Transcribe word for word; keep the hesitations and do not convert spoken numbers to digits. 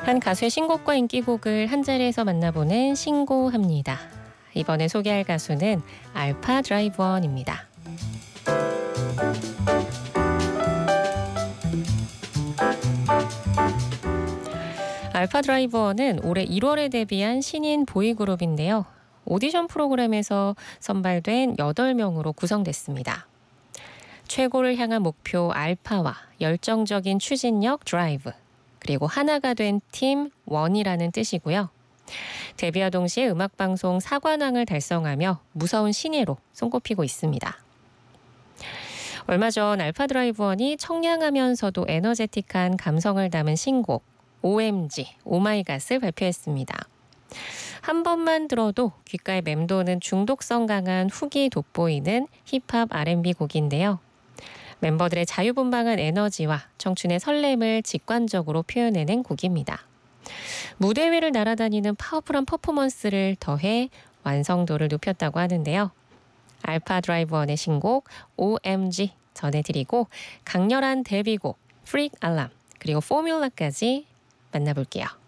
한 가수의 신곡과 인기곡을 한 자리에서 만나보는 신고합니다. 이번에 소개할 가수는 알파 드라이브원입니다. 알파 드라이브원은 올해 일월에 데뷔한 신인 보이그룹인데요. 오디션 프로그램에서 선발된 여덟 명으로 구성됐습니다. 최고를 향한 목표 알파와 열정적인 추진력 드라이브, 그리고 하나가 된 팀 원이라는 뜻이고요. 데뷔와 동시에 음악방송 사관왕을 달성하며 무서운 신예로 손꼽히고 있습니다. 얼마 전 알파 드라이브원이 청량하면서도 에너제틱한 감성을 담은 신곡 오엠지, 오마이갓을 발표했습니다. 한 번만 들어도 귓가에 맴도는 중독성 강한 훅이 돋보이는 힙합 알앤비 곡인데요. 멤버들의 자유분방한 에너지와 청춘의 설렘을 직관적으로 표현해낸 곡입니다. 무대 위를 날아다니는 파워풀한 퍼포먼스를 더해 완성도를 높였다고 하는데요. 알파 드라이브원의 신곡 오엠지 전해드리고 강렬한 데뷔곡 프릭 알람 그리고 포뮬라까지 만나볼게요.